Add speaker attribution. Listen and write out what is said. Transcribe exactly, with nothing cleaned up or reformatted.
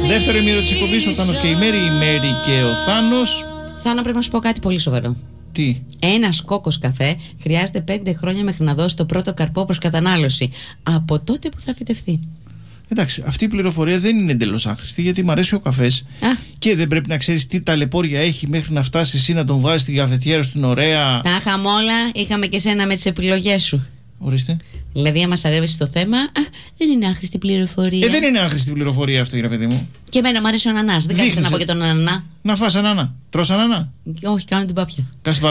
Speaker 1: Δεύτερο ημίρο της εκπομπής, ο Θάνος και η Μέρη, η Μέρη και ο Θάνος.
Speaker 2: Θάνο, πρέπει να σου πω κάτι πολύ σοβαρό.
Speaker 1: Τι?
Speaker 2: Ένας κόκκος καφέ χρειάζεται πέντε χρόνια μέχρι να δώσει το πρώτο καρπό προς κατανάλωση. Από τότε που θα φυτευτεί.
Speaker 1: Εντάξει, αυτή η πληροφορία δεν είναι εντελώς άχρηστη, γιατί μου αρέσει ο καφές και δεν πρέπει να ξέρεις τι ταλαιπώρια έχει μέχρι να φτάσει εσύ να τον βάζεις στην καφετιέρα στην ωραία.
Speaker 2: Τα είχαμε όλα, είχαμε και σένα με τις επιλογές σου.
Speaker 1: Ορίστε.
Speaker 2: Δηλαδή, άμα σ' αρέσει το θέμα, α, δεν είναι άχρηστη πληροφορία.
Speaker 1: Ε, δεν είναι άχρηστη πληροφορία αυτό, κύριε παιδί μου.
Speaker 2: Και εμένα μου αρέσει ο ανανάς. Δεν κάνεις να πω και τον ανανά.
Speaker 1: Να φας ανανά. Τρως ανανά.
Speaker 2: Όχι, κάνω την πάπια.
Speaker 1: Κάτσε